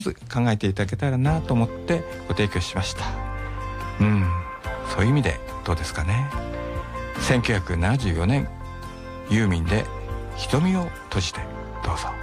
考えていただけたらなと思ってご提供しました。そういう意味でどうですかね。1974年ユーミンで瞳を閉じて、どうぞ。